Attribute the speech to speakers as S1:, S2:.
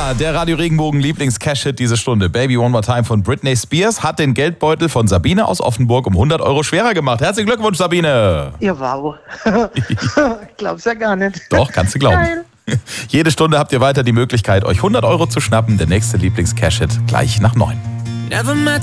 S1: Ja, der Radio Regenbogen Lieblings-Cash-Hit diese Stunde. Baby One More Time von Britney Spears hat den Geldbeutel von Sabine aus Offenburg um 100 Euro schwerer gemacht. Herzlichen Glückwunsch, Sabine.
S2: Ja, wow. Glaub's ja gar nicht.
S1: Doch, kannst du glauben.
S2: Geil.
S1: Jede Stunde habt ihr weiter die Möglichkeit, euch 100 Euro zu schnappen. Der nächste Lieblings-Cash-Hit gleich nach 9.
S3: Never met